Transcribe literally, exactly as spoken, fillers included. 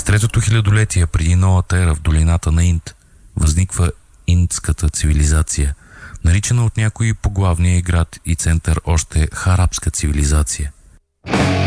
третото хилядолетие преди новата ера в долината на Инд възниква индската цивилизация, наричана от някои по главния град и център още харабска цивилизация.